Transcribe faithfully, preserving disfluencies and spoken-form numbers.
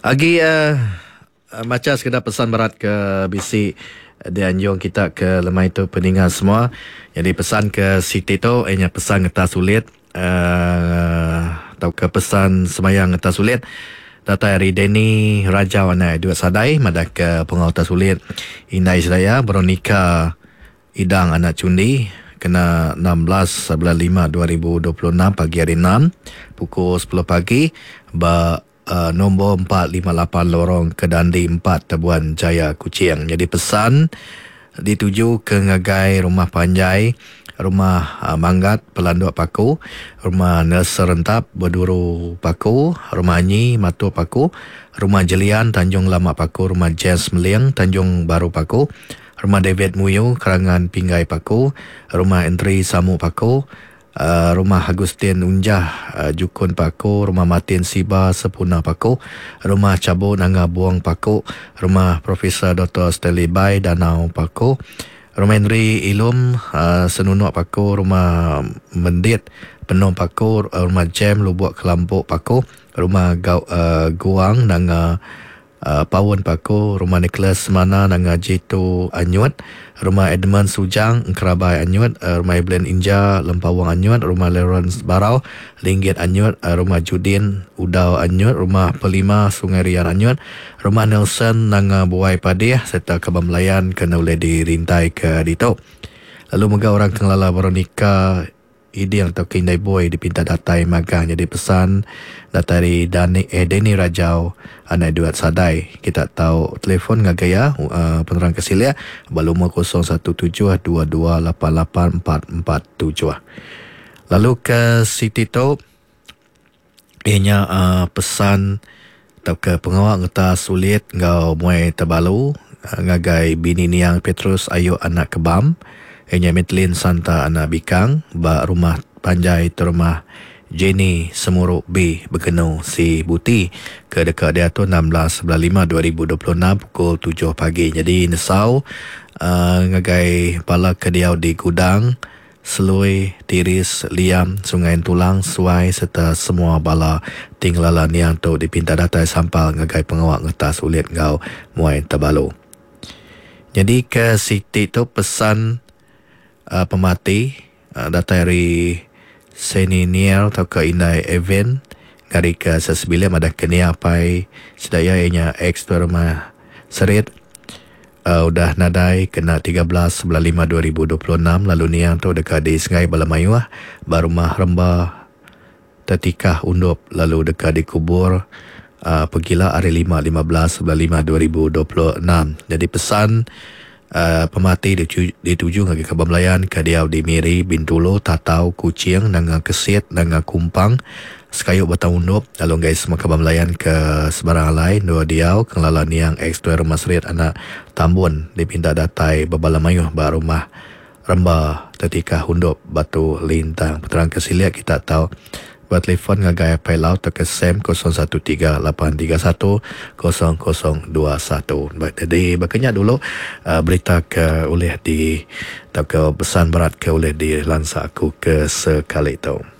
Agi uh, macam sekedar pesan berat ke bisi dan jom kita ke lemah itu peninggal semua. Jadi pesan ke Siti tu hanya pesan ngetas sulit uh, atau ke pesan semayang ngetas sulit. Data hari Denny Raja Wana dua sadai madak ke pengauta sulit Inai Sedaya Veronica Idang anak cundi kena enam belas bulan lima dua ribu dua puluh enam pagi hari enam pukul sepuluh pagi ba Uh, nombor empat lima lapan lorong Kedandi empat Tabuan Jaya Kuching. Jadi pesan dituju ke ngagai rumah Panjai, rumah uh, Manggat Pelanduk Paku, rumah Nelson Rentap Berduru Paku, rumah Anyi Matur Paku, rumah Jelian Tanjung Lama Paku, rumah James Meliang Tanjung Baru Paku, rumah David Muyu Kerangan Pinggai Paku, rumah Entri Samu Paku, Uh, rumah Agustin Unjah uh, Jukun Paku, rumah Martin Siba Sepuna Paku, rumah Cabu Nanga Buang Paku, rumah Profesor Doktor Stanley Bai Danau Paku, rumah Henry Ilum uh, Senunuk Paku, rumah Mendit Penuh Paku, rumah Jem Lubuk Kelampuk Paku, rumah Gau, uh, Guang Nanga uh, Pawon Paku, rumah Nicholas Semana Nanga Jitu Anyut, rumah Edmund Sujang Kerabai Anyut, uh, rumah Evelyn Inja Lempawang Anyut, rumah Lawrence Barau Linggit Anyut, uh, rumah Judin Udau Anyut, rumah Pelima Sungai Rian Anyut, rumah Nelson Nanga Buai Padih serta Kebam Melayan kena boleh dirintai ke Dito. Lalu mega orang Kenglala Veronica Iding atau Kindai Boy dipinta datai magang. Jadi pesan datari Dani, eh, Denny Rajau anak duat sadai. Kita tahu telefon ngagaya uh, penerang kesilia baluma kosong satu tujuh dua dua lapan lapan empat empat tujuh. Lalu ke Siti tu ianya uh, pesan atau ke pengawal ngeta sulit ngau muai terbalu uh, ngagai bini niang Petrus Ayu anak Kebam, ianya Metlin Santa anak Bikang, ba rumah Panjai tu rumah Jenny Semuruk B berkenu si Buti ke dekat dia tu enam belas bulan lima dua ribu dua puluh enam pukul tujuh pagi. Jadi Nesau uh, ngagai pala ke dia di Gudang, Selui, Tiris, Liam, Sungai Tulang, Suai serta semua bala tinglalan yang tu dipinta datai sampal ngagai pengawak ngetas ulit ngau muai terbalu. Jadi ke Siti tu pesan uh, pemati uh, datari Seninier atau ke Inai Event ngari ke sesebilia madah kenia pai sedaya ianya ex tu rumah Serit uh, udah nadai kena tiga belas bulan lima dua ribu dua puluh enam lalu niang tu dekat di Sungai Balamayuah barumah Rembah Tetikah Undup lalu dekat di kubur uh, pergilah hari lima lima belas bulan lima dua ribu dua puluh enam. Jadi pesan Uh, pemati dituju, dituju ngagi ke Bamlayan ke Diau di Miri, Bintulu, Tatau, Kucing, Nanga Kesit, Nanga Kumpang, Sekayuk Batang Undup, lalu guys semua ke Bamlayan ke sebarang lain, dua Diau, Kenglala Niang, Ex-Tuan Rumah Serit, anak Tambun, dipinta datai Babalamayuh, Bar Rumah Rembah, Tetikah Undup, Batu Lintang. Peterang kesiliak kita tahu buat telefon ngagai pai laut ke SEM kosong satu tiga lapan tiga satu kosong kosong dua satu. Jadi bakanya dulu uh, berita ke oleh di atau ke pesan berat ke oleh di lansa aku ke sekali itu.